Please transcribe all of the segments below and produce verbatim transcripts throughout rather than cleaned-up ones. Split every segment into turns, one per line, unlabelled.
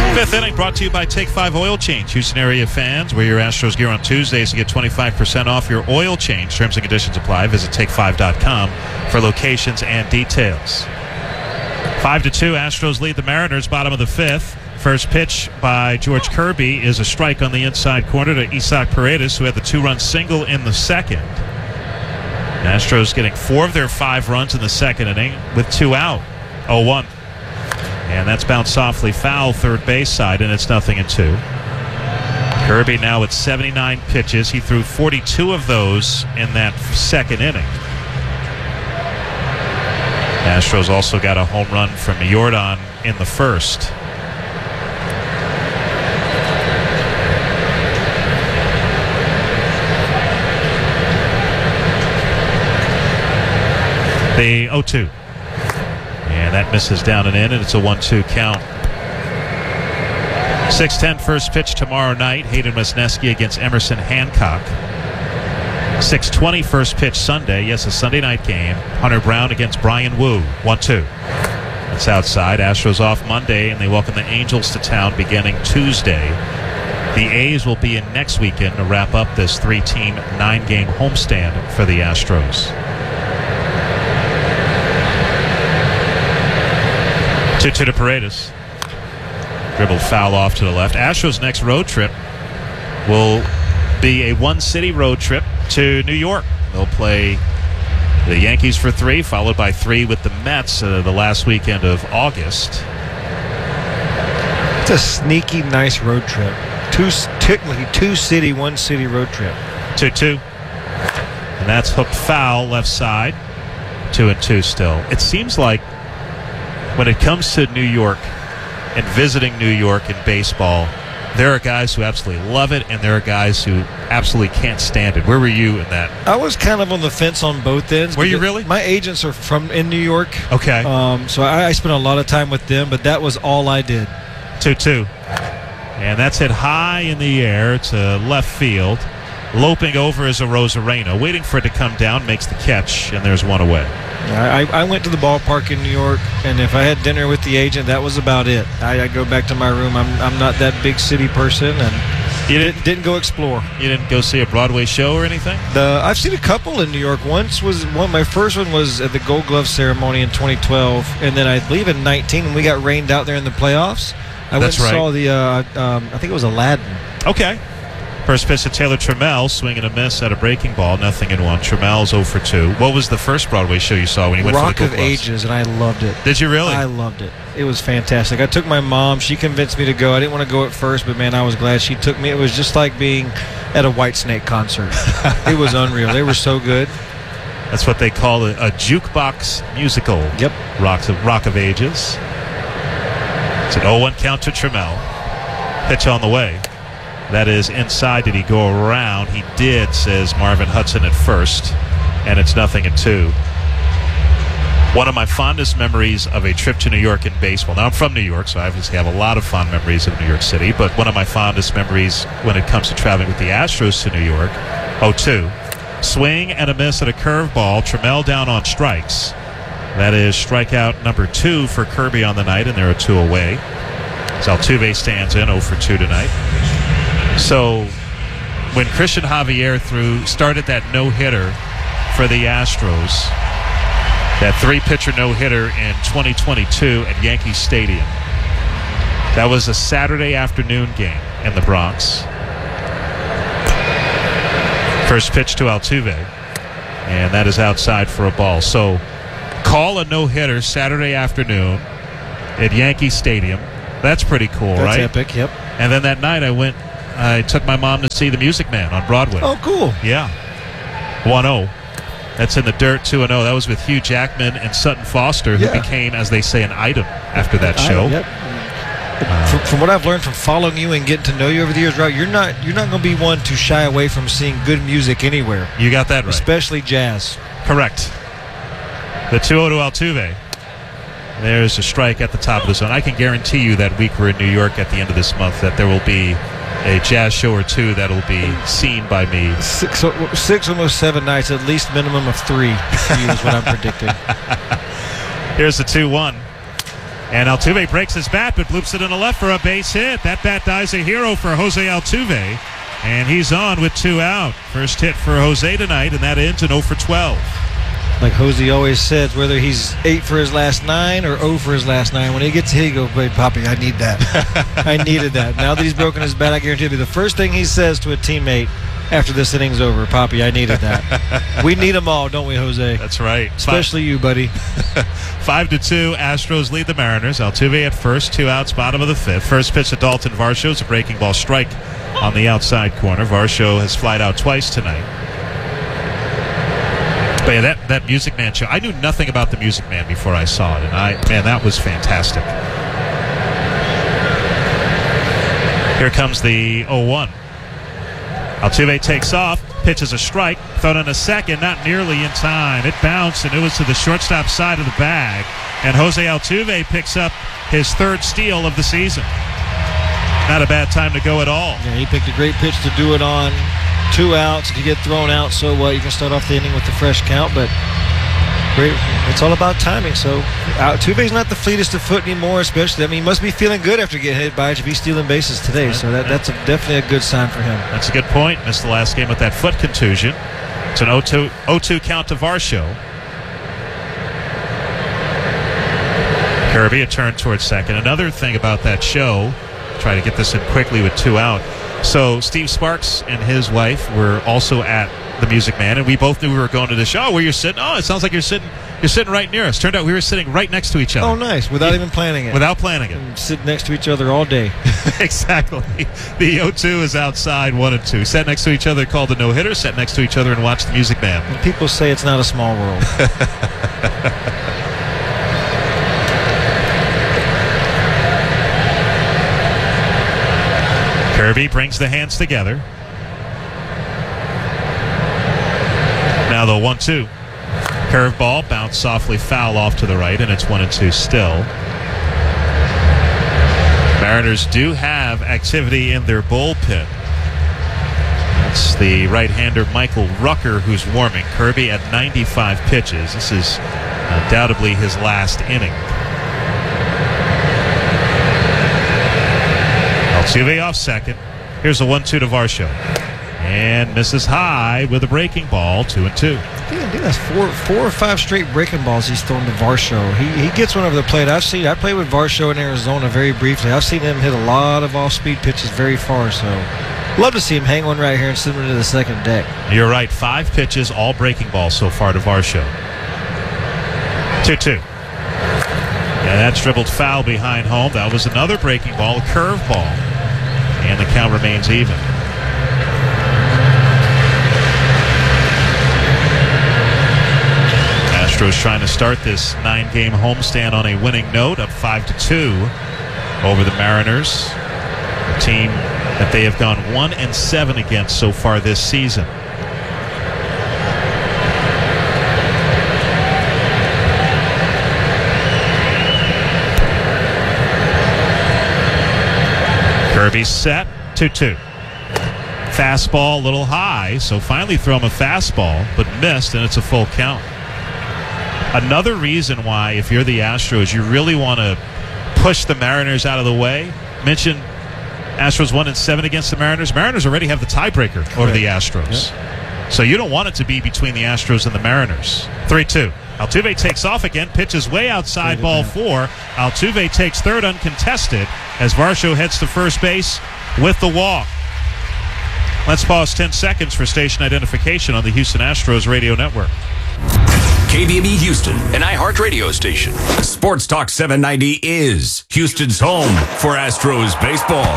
Fifth inning brought to you by Take five Oil Change. Houston area fans, wear your Astros gear on Tuesdays to get twenty-five percent off your oil change. Terms and conditions apply. Visit take five dot com for locations and details. Five to two, Astros lead the Mariners, bottom of the fifth. First pitch by George Kirby is a strike on the inside corner to Isaac Paredes, who had the two-run single in the second. Astros getting four of their five runs in the second inning with two out. oh one. And that's bounced softly foul third base side, and it's nothing and two. Kirby now at seventy-nine pitches. He threw forty-two of those in that second inning. Astros also got a home run from Jordan in the first. The oh two. And that misses down and in, and it's a one two count. six ten first pitch tomorrow night. Hayden Wesneski against Emerson Hancock. six twenty first pitch Sunday. Yes, a Sunday night game. Hunter Brown against Brian Wu. one two. It's outside. Astros off Monday, and they welcome the Angels to town beginning Tuesday. The A's will be in next weekend to wrap up this three-team, nine-game homestand for the Astros. two two to Paredes. Dribbled foul off to the left. Astros' next road trip will be a one-city road trip to New York. They'll play the Yankees for three, followed by three with the Mets uh, the last weekend of August.
It's a sneaky, nice road trip. Two, technically two-city, one-city road trip.
two two. And that's hooked foul left side. two and two still. It seems like when it comes to New York and visiting New York in baseball, there are guys who absolutely love it, and there are guys who absolutely can't stand it. Where were you in that?
I was kind of on the fence on both ends.
Were you really?
My agents are from in New York.
Okay.
Um, so I, I spent a lot of time with them, but that was all I did.
two two. And that's hit high in the air to left field. Loping over is a Rosarena. Waiting for it to come down, makes the catch, and there's one away.
I, I went to the ballpark in New York, and if I had dinner with the agent, that was about it. I, I go back to my room. I'm I'm not that big city person, and
you
didn't, didn't go explore.
You didn't go see a Broadway show or anything?
The I've seen a couple in New York. Once was one. My first one was at the Gold Glove ceremony in twenty twelve, and then I believe in nineteen when we got rained out there in the playoffs. I
That's
went and
right.
saw the. Uh, um, I think it was Aladdin.
Okay. First pitch to Taylor Trammell, swing and a miss at a breaking ball, nothing in one. Trammell's oh for two. What was the first Broadway show you saw when you went
Rock
for the
of
Gold Gloves?
Ages, and I loved it.
Did you really?
I loved it. It was fantastic. I took my mom. She convinced me to go. I didn't want to go at first, but, man, I was glad she took me. It was just like being at a Whitesnake concert. It was unreal. They were so good.
That's what they call a, a jukebox musical.
Yep.
Rocks of, Rock of Ages. It's an oh one count to Trammell. Pitch on the way. That is inside. Did he go around? He did, says Marvin Hudson at first. And it's nothing at two. One of my fondest memories of a trip to New York in baseball. Now, I'm from New York, so I obviously have a lot of fond memories of New York City. But one of my fondest memories when it comes to traveling with the Astros to New York, oh two. Swing and a miss at a curveball. Trammell down on strikes. That is strikeout number two for Kirby on the night, and there are two away. So Altuve stands in oh for two tonight. So when Christian Javier threw started that no-hitter for the Astros, that three-pitcher no-hitter in twenty twenty-two at Yankee Stadium, that was a Saturday afternoon game in the Bronx. First pitch to Altuve, and that is outside for a ball. So call a no-hitter Saturday afternoon at Yankee Stadium. That's pretty cool,
That's
right?
That's epic, yep.
And then that night I went, I took my mom to see The Music Man on Broadway.
Oh, cool.
Yeah. one oh. That's in the dirt, two and oh. That was with Hugh Jackman and Sutton Foster, who
Yeah.
became, as they say, an item after that show.
I, yep. Uh, from, from what I've learned from following you and getting to know you over the years, right, you're not you're not going to be one to shy away from seeing good music anywhere.
You got that right.
Especially jazz.
Correct. The two oh to Altuve. There's a strike at the top of the zone. I can guarantee you that week we're in New York at the end of this month that there will be a jazz show or two that will be seen by me.
Six, six almost seven nights, at least minimum of three for you is what I'm predicting.
Here's the two one. And Altuve breaks his bat, but bloops it in the left for a base hit. That bat dies a hero for Jose Altuve. And he's on with two out. First hit for Jose tonight, and that ends an oh for twelve.
Like Jose always says, whether he's eight for his last nine or oh for his last nine, when he gets hit, he goes, "Baby, Poppy, I need that. I needed that." Now that he's broken his bat, I guarantee it'll be the first thing he says to a teammate after this inning's over. "Poppy, I needed that." We need them all, don't we, Jose?
That's right.
Especially
Five.
you, buddy.
Five to two, Astros lead the Mariners. Altuve at first, two outs, bottom of the fifth. First pitch to Dalton Varsho is a breaking ball strike on the outside corner. Varsho has flied out twice tonight. But yeah, that, that Music Man show, I knew nothing about the Music Man before I saw it, and I man, that was fantastic. Here comes the oh one. Altuve takes off, pitches a strike, thrown in a second, not nearly in time. It bounced, and it was to the shortstop side of the bag. And Jose Altuve picks up his third steal of the season. Not a bad time to go at all.
Yeah, he picked a great pitch to do it on. Two outs. If you get thrown out, so what? You can start off the inning with a fresh count, but great. It's all about timing. So Altuve's not the fleetest of foot anymore, especially. I mean, he must be feeling good after getting hit by it if he's stealing bases today. So that, that's a, definitely a good sign for him.
That's a good point. Missed the last game with that foot contusion. It's an oh two, oh two count to Varsho. Kirby a turn towards second. Another thing about that show, try to get this in quickly with two out. So Steve Sparks and his wife were also at the Music Man, and we both knew we were going to the show. Oh, where you're sitting? Oh, it sounds like you're sitting you're sitting right near us. Turned out we were sitting right next to each other.
Oh, nice. Without
yeah.
even planning it.
Without planning it.
And sit next to each other all day.
Exactly. The oh two is outside, one and two. Sat next to each other, called a no-hitter, sat next to each other and watched the Music Man.
And people say it's not a small world.
Kirby brings the hands together. Now the one two. Curveball, bounce softly foul off to the right, and it's one and two still. Mariners do have activity in their bullpen. That's the right-hander Michael Rucker who's warming. Kirby at ninety-five pitches. This is undoubtedly his last inning. Altuve off second. Here's a one two to Varsho. And misses high with a breaking ball, two and two.
Yeah, I think that's four, four or five straight breaking balls he's thrown to Varsho. He he gets one over the plate. I've seen. I played with Varsho in Arizona very briefly. I've seen him hit a lot of off-speed pitches very far. So, love to see him hang one right here and send him into the second deck.
You're right. Five pitches, all breaking balls so far to Varsho. two two. Yeah, that's dribbled foul behind home. That was another breaking ball, a curve ball. And the count remains even. Astros trying to start this nine-game homestand on a winning note, up five to two over the Mariners, a team that they have gone one and seven against so far this season. Kirby set, two two. Fastball a little high, so finally throw him a fastball, but missed, and it's a full count. Another reason why, if you're the Astros, you really want to push the Mariners out of the way. Mention Astros one and seven against the Mariners. Mariners already have the tiebreaker over
Correct.
the Astros.
Yep.
So you don't want it to be between the Astros and the Mariners. three two. Altuve takes off again, pitches way outside,
Good
ball
man.
four. Altuve takes third uncontested as Varsho heads to first base with the walk. Let's pause ten seconds for station identification on the Houston Astros radio network.
K B M E Houston, an iHeart radio station. Sports Talk seven ninety is Houston's home for Astros baseball.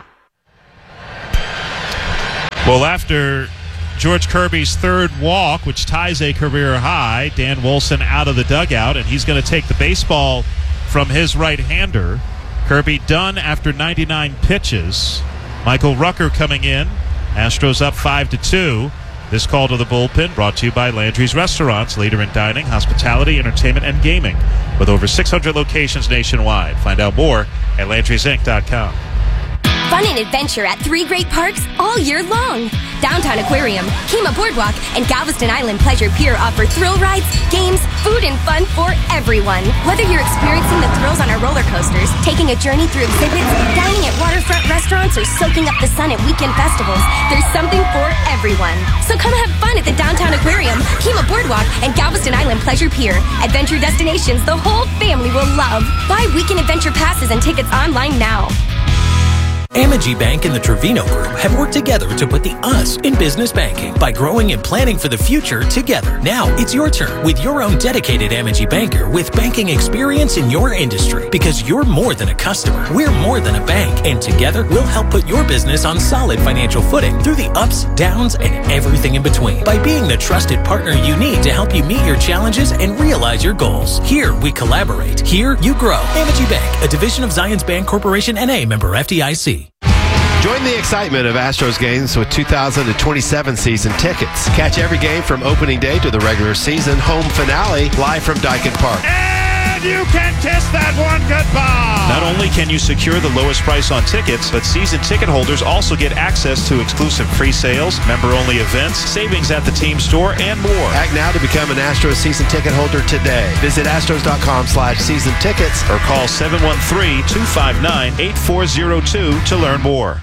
Well, after George Kirby's third walk, which ties a career high, Dan Wolson out of the dugout, and he's going to take the baseball from his right-hander. Kirby done after ninety-nine pitches. Michael Rucker coming in. Astros up five to two. This call to the bullpen brought to you by Landry's Restaurants, leader in dining, hospitality, entertainment, and gaming, with over six hundred locations nationwide. Find out more at Landrys Inc dot com.
Fun and adventure at three great parks all year long. Downtown Aquarium, Kemah Boardwalk, and Galveston Island Pleasure Pier offer thrill rides, games, food, and fun for everyone. Whether you're experiencing the thrills on our roller coasters, taking a journey through exhibits, dining at waterfront restaurants, or soaking up the sun at weekend festivals, there's something for everyone. So come have fun at the Downtown Aquarium, Kemah Boardwalk, and Galveston Island Pleasure Pier. Adventure destinations the whole family will love. Buy weekend adventure passes and tickets online now.
Amegy Bank and the Trevino Group have worked together to put the us in business banking by growing and planning for the future together. Now it's your turn with your own dedicated Amegy banker with banking experience in your industry. Because you're more than a customer, we're more than a bank, and together we'll help put your business on solid financial footing through the ups, downs, and everything in between by being the trusted partner you need to help you meet your challenges and realize your goals. Here we collaborate. Here you grow. Amegy Bank, a division of Zions Bank Corporation N A, member F D I C.
Join the excitement of Astros games with two thousand twenty-seven season tickets. Catch every game from opening day to the regular season home finale live from Daikin Park.
And you can kiss that one goodbye. Not only can you secure the lowest price on tickets, but season ticket holders also get access to exclusive pre-sales, member-only events, savings at the team store, and more.
Act now to become an Astros season ticket holder today. Visit astros.com slash season tickets
or call seven one three, two five nine, eight four zero two to learn more.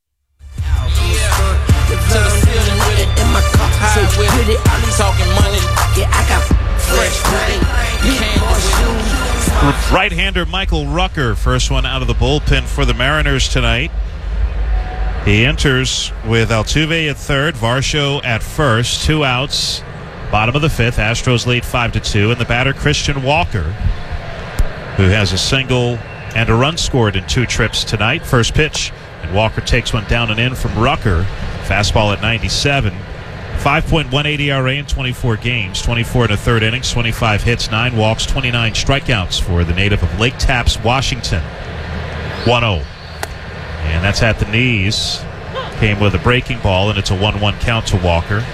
Right-hander Michael Rucker, first one out of the bullpen for the Mariners tonight. He enters with Altuve at third, Varsho at first, two outs, bottom of the fifth. Astros lead five to two, and the batter Christian Walker, who has a single and a run scored in two trips tonight. First pitch, and Walker takes one down and in from Rucker. Fastball at ninety-seven. five point one eight E R A in twenty-four games, twenty-four and a third innings, twenty-five hits, nine walks, twenty-nine strikeouts for the native of Lake Tapps, Washington. one oh. And that's at the knees. Came with a breaking ball, and it's a one one count to Walker.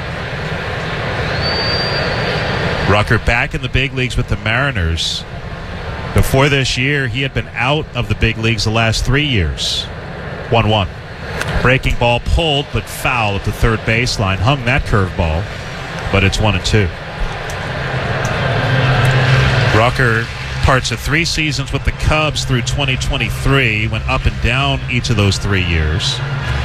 Rucker back in the big leagues with the Mariners. Before this year, he had been out of the big leagues the last three years. one one. Breaking ball pulled, but foul at the third baseline. Hung that curveball, but it's one and two. Rucker, parts of three seasons with the Cubs through twenty twenty-three, went up and down each of those three years.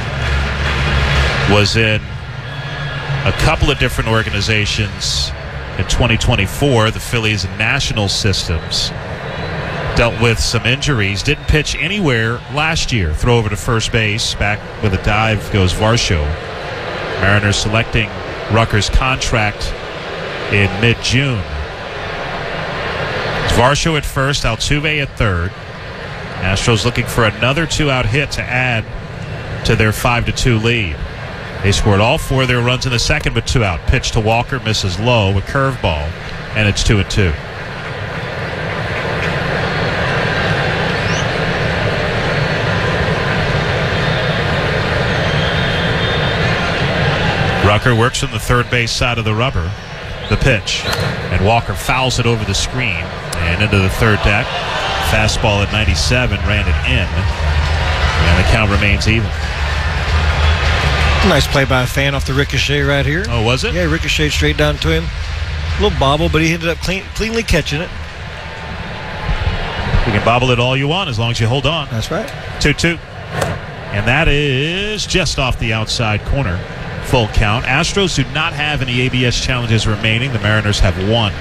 Was in a couple of different organizations in twenty twenty-four, the Phillies and National systems. Dealt with some injuries. Didn't pitch anywhere last year. Throw over to first base. Back with a dive goes Varsho. Mariners selecting Rucker's contract in mid-June. Varsho at first, Altuve at third. Astros looking for another two-out hit to add to their five to two lead. They scored all four of their runs in the second, but two out. Pitch to Walker, misses low, a curveball, and it's two and two. Rucker works from the third base side of the rubber. The pitch. And Walker fouls it over the screen and into the third deck. Fastball at ninety-seven, ran it in. And the count remains even.
Nice play by a fan off the ricochet right here.
Oh, was it?
Yeah, ricochet straight down to him. A little bobble, but he ended up clean, cleanly catching it.
You can bobble it all you want as long as you hold on.
That's right.
two two. And that is just off the outside corner. Full count. Astros do not have any A B S challenges remaining. The Mariners have one.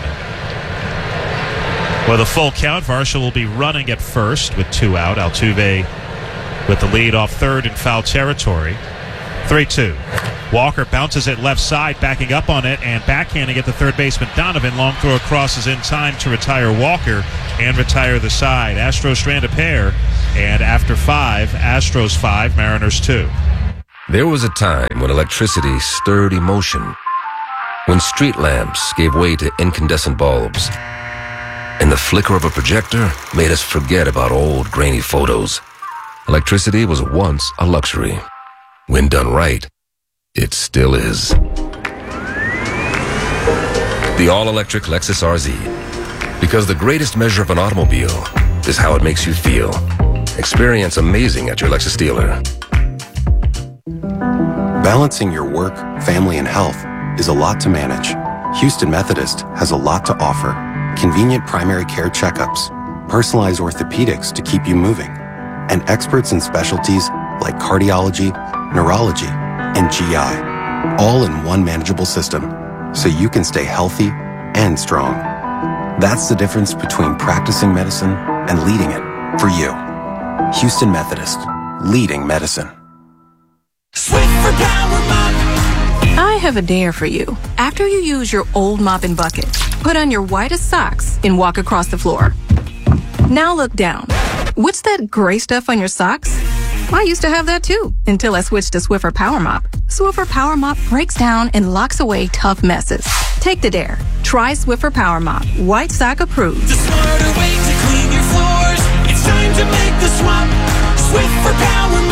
With a full count, Varsho will be running at first with two out. Altuve with the lead off third in foul territory. three two. Walker bounces it left side, backing up on it and backhanding at the third baseman Donovan. Long throw across is in time to retire Walker and retire the side. Astros strand a pair, and after five, Astros five, Mariners two.
There was a time when electricity stirred emotion, when street lamps gave way to incandescent bulbs, and the flicker of a projector made us forget about old grainy photos. Electricity was once a luxury. When done right, it still is. The all-electric Lexus R Z. Because the greatest measure of an automobile is how it makes you feel. Experience amazing at your Lexus dealer.
Balancing your work, family, and health is a lot to manage. Houston Methodist has a lot to offer. Convenient primary care checkups, personalized orthopedics to keep you moving, and experts in specialties like cardiology, neurology, and G I, all in one manageable system, so you can stay healthy and strong. That's the difference between practicing medicine and leading it for you. Houston Methodist, leading medicine.
Swiffer Power Mop. I have a dare for you. After you use your old mop and bucket, put on your whitest socks and walk across the floor. Now look down. What's that gray stuff on your socks? I used to have that too, until I switched to Swiffer Power Mop. Swiffer Power Mop breaks down and locks away tough messes. Take the dare. Try Swiffer Power Mop. White sock approved.
The smarter way to clean your floors. It's time to make the swap. Swiffer Power Mop.